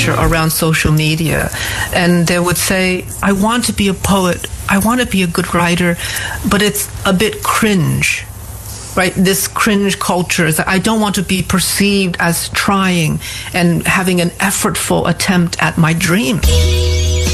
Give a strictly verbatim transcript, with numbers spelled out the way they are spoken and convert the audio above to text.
culture around social media, and they would say, I want to be a poet, I want to be a good writer, but it's a bit cringe. Right, this cringe culture is that I don't want to be perceived as trying and having an effortful attempt at my dream.